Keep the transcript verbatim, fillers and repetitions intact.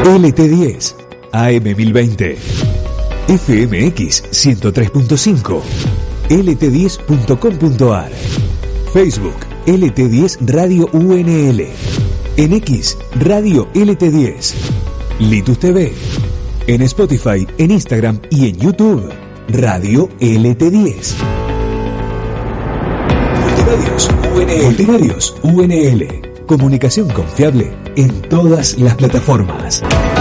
L T diez, A M mil veinte, F M X ciento tres punto cinco, L T diez punto com punto a r, Facebook L T diez Radio U N L, en X Radio L T diez, Litus T V, en Spotify, en Instagram y en YouTube Radio L T diez. Multimedios U N L. Multimedios U N L. Comunicación confiable en todas las plataformas.